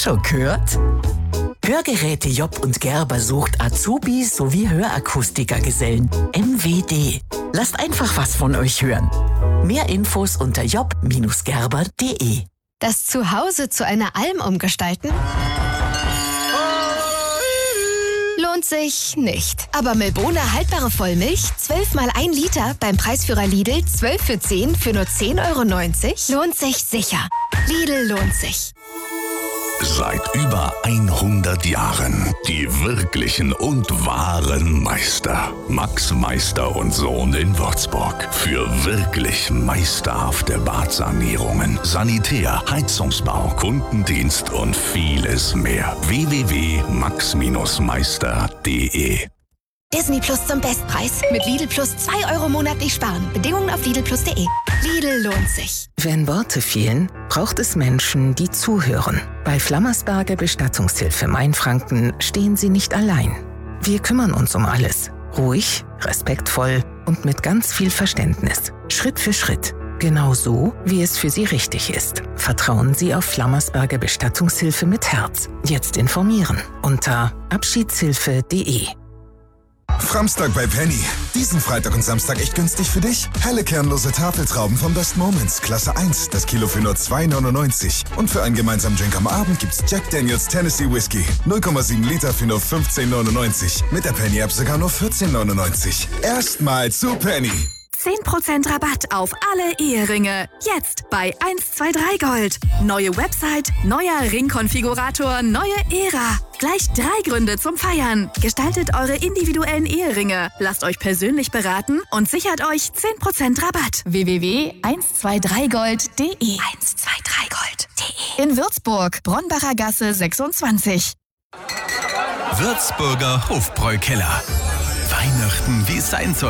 Schon gehört? Hörgeräte Job und Gerber sucht Azubis sowie Hörakustikergesellen. MWD. Lasst einfach was von euch hören. Mehr Infos unter job-gerber.de. Das Zuhause zu einer Alm umgestalten? Lohnt sich nicht. Aber Milbona haltbare Vollmilch, 12 mal 1 Liter, beim Preisführer Lidl 12 für 10 für nur 10,90 €, lohnt sich sicher. Lidl lohnt sich. Seit über 100 Jahren die wirklichen und wahren Meister. Max Meister und Sohn in Würzburg. Für wirklich meisterhafte Badsanierungen, Sanitär, Heizungsbau, Kundendienst und vieles mehr. www.max-meister.de. Disney Plus zum Bestpreis. Mit Lidl Plus 2 € monatlich sparen. Bedingungen auf lidlplus.de. Lidl lohnt sich. Wenn Worte fehlen, braucht es Menschen, die zuhören. Bei Flammersberger Bestattungshilfe Mainfranken stehen Sie nicht allein. Wir kümmern uns um alles. Ruhig, respektvoll und mit ganz viel Verständnis. Schritt für Schritt. Genau so, wie es für Sie richtig ist. Vertrauen Sie auf Flammersberger Bestattungshilfe mit Herz. Jetzt informieren unter abschiedshilfe.de. Framstag bei Penny. Diesen Freitag und Samstag echt günstig für dich. Helle kernlose Tafeltrauben vom Best Moments, Klasse 1, das Kilo für nur 2,99 €. Und für einen gemeinsamen Drink am Abend gibt's Jack Daniels Tennessee Whiskey. 0,7 Liter für nur 15,99 €. Mit der Penny-App sogar nur 14,99 €. Erstmal zu Penny. 10% Rabatt auf alle Eheringe. Jetzt bei 123 Gold. Neue Website, neuer Ringkonfigurator, neue Ära. Gleich 3 Gründe zum Feiern. Gestaltet eure individuellen Eheringe. Lasst euch persönlich beraten und sichert euch 10% Rabatt. www.123gold.de 123gold.de. In Würzburg, Bronnbacher Gasse 26. Würzburger Hofbräukeller. Weihnachten, wie es sein soll.